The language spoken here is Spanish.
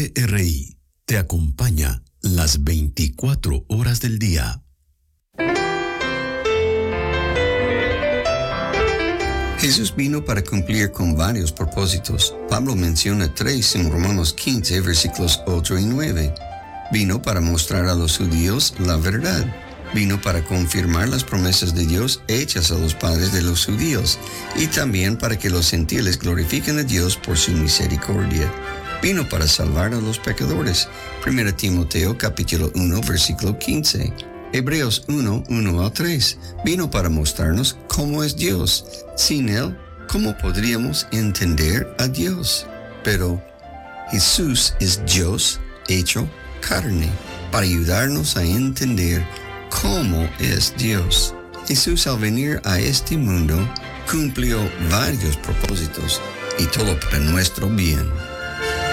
PRI te acompaña las 24 horas del día. Jesús vino para cumplir con varios propósitos. Pablo menciona 3 en Romanos 15, versículos 8 y 9. Vino para mostrar a los judíos la verdad. Vino para confirmar las promesas de Dios hechas a los padres de los judíos, y también para que los gentiles glorifiquen a Dios por su misericordia. Vino para salvar a los pecadores. 1 Timoteo capítulo 1, versículo 15. Hebreos 1, 1 a 3. Vino para mostrarnos cómo es Dios. Sin Él, ¿cómo podríamos entender a Dios? Pero Jesús es Dios hecho carne, para ayudarnos a entender cómo es Dios. Jesús, al venir a este mundo, cumplió varios propósitos, y todo para nuestro bien.